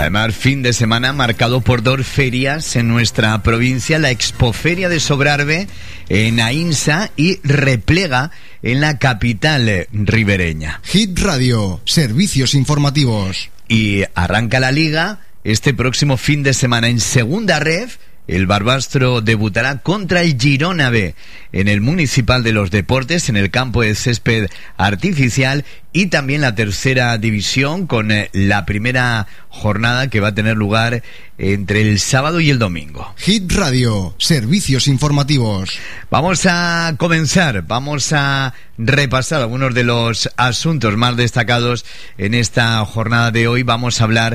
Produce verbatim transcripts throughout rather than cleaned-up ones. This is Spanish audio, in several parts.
Además, fin de semana marcado por dos ferias en nuestra provincia, la Expoferia de Sobrarbe en Aínsa y Replega en la capital ribereña. Hit Radio, servicios informativos. Y arranca la Liga este próximo fin de semana en Segunda Ref. El Barbastro debutará contra el Girona B en el Municipal de los Deportes, en el campo de césped artificial, y también la tercera división con eh, la primera jornada que va a tener lugar entre el sábado y el domingo. Hit Radio, servicios informativos. Vamos a comenzar, vamos a repasar algunos de los asuntos más destacados en esta jornada de hoy. Vamos a hablar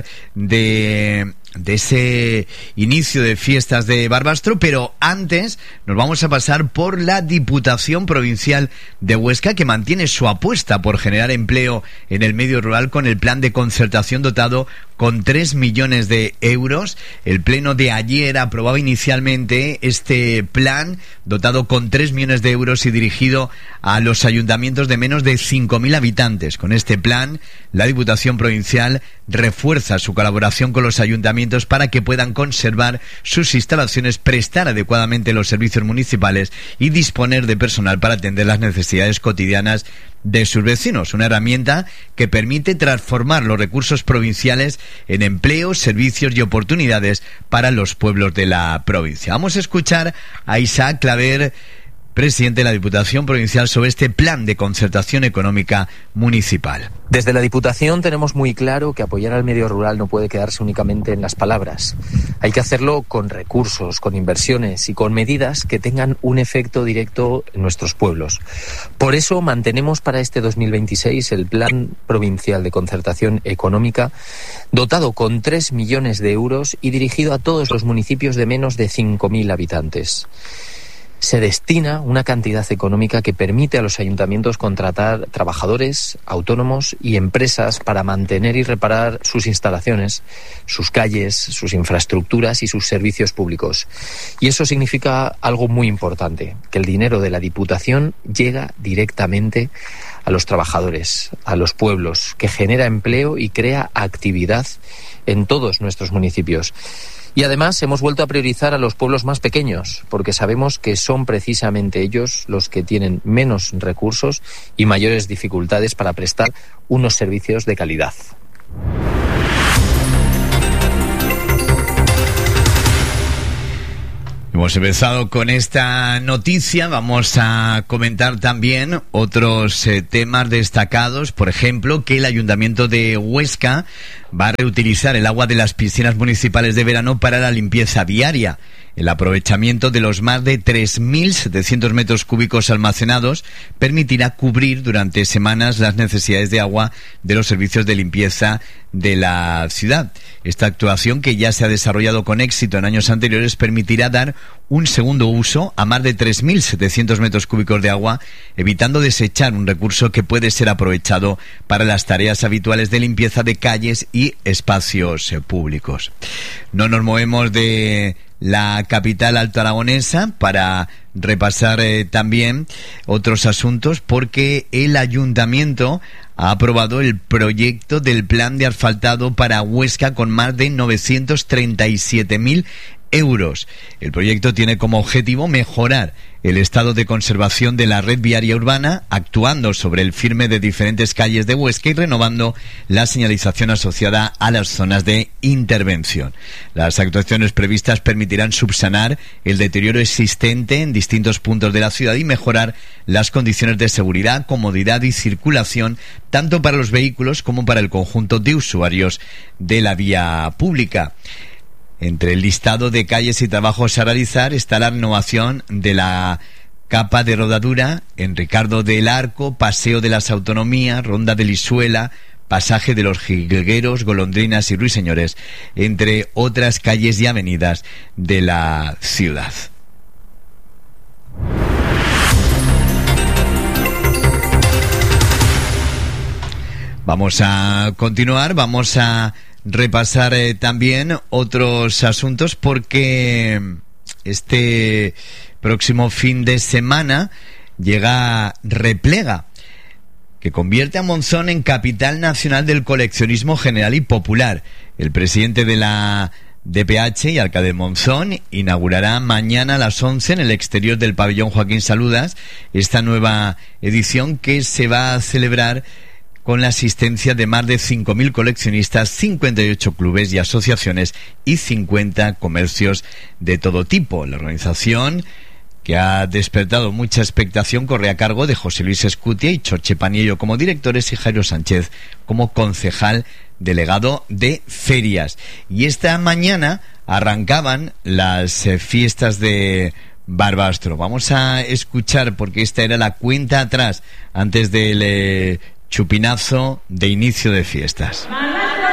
de... de ese inicio de fiestas de Barbastro, pero antes nos vamos a pasar por la Diputación Provincial de Huesca, que mantiene su apuesta por generar empleo en el medio rural con el plan de concertación dotado con tres millones de euros. El pleno de ayer aprobaba inicialmente este plan dotado con tres millones de euros y dirigido a los ayuntamientos de menos de cinco mil habitantes. Con este plan, la Diputación Provincial refuerza su colaboración con los ayuntamientos para que puedan conservar sus instalaciones, prestar adecuadamente los servicios municipales y disponer de personal para atender las necesidades cotidianas de sus vecinos. Una herramienta que permite transformar los recursos provinciales en empleos, servicios y oportunidades para los pueblos de la provincia. Vamos a escuchar a Isaac Claver, presidente de la Diputación Provincial, sobre este plan de concertación económica municipal. Desde la Diputación tenemos muy claro que apoyar al medio rural no puede quedarse únicamente en las palabras. Hay que hacerlo con recursos, con inversiones y con medidas que tengan un efecto directo en nuestros pueblos. Por eso mantenemos para este dos mil veintiséis el Plan Provincial de Concertación Económica, dotado con tres millones de euros y dirigido a todos los municipios de menos de cinco mil habitantes. Se destina una cantidad económica que permite a los ayuntamientos contratar trabajadores, autónomos y empresas para mantener y reparar sus instalaciones, sus calles, sus infraestructuras y sus servicios públicos. Y eso significa algo muy importante, que el dinero de la Diputación llega directamente a los trabajadores, a los pueblos, que genera empleo y crea actividad en todos nuestros municipios. Y además hemos vuelto a priorizar a los pueblos más pequeños, porque sabemos que son precisamente ellos los que tienen menos recursos y mayores dificultades para prestar unos servicios de calidad. Hemos empezado con esta noticia, vamos a comentar también otros eh, temas destacados, por ejemplo, que el Ayuntamiento de Huesca va a reutilizar el agua de las piscinas municipales de verano para la limpieza viaria. El aprovechamiento de los más de tres mil setecientos metros cúbicos almacenados permitirá cubrir durante semanas las necesidades de agua de los servicios de limpieza de la ciudad. Esta actuación, que ya se ha desarrollado con éxito en años anteriores, permitirá dar un segundo uso a más de tres mil setecientos metros cúbicos de agua, evitando desechar un recurso que puede ser aprovechado para las tareas habituales de limpieza de calles y espacios eh, públicos. No nos movemos de la capital altoaragonesa para repasar eh, también otros asuntos, porque el ayuntamiento ha aprobado el proyecto del plan de asfaltado para Huesca con más de novecientos treinta y siete mil euros. El proyecto tiene como objetivo mejorar el estado de conservación de la red viaria urbana, actuando sobre el firme de diferentes calles de Huesca y renovando la señalización asociada a las zonas de intervención. Las actuaciones previstas permitirán subsanar el deterioro existente en distintos puntos de la ciudad y mejorar las condiciones de seguridad, comodidad y circulación, tanto para los vehículos como para el conjunto de usuarios de la vía pública. Entre el listado de calles y trabajos a realizar está la renovación de la capa de rodadura en Ricardo del Arco, Paseo de las Autonomías, Ronda de Lisuela, Pasaje de los Jilgueros, Golondrinas y Ruiseñores, entre otras calles y avenidas de la ciudad. Vamos a continuar, vamos a repasar eh, también otros asuntos, porque este próximo fin de semana llega Replega, que convierte a Monzón en capital nacional del coleccionismo general y popular. El presidente de la D P H y alcalde de Monzón inaugurará mañana a las once en el exterior del pabellón Joaquín Saludas esta nueva edición que se va a celebrar con la asistencia de más de cinco mil coleccionistas, cincuenta y ocho clubes y asociaciones y cincuenta comercios de todo tipo. La organización, que ha despertado mucha expectación, corre a cargo de José Luis Escutia y Chorche Paniello como directores y Jairo Sánchez como concejal delegado de ferias. Y esta mañana arrancaban las eh, fiestas de Barbastro. Vamos a escuchar, porque esta era la cuenta atrás antes del eh, chupinazo de inicio de fiestas.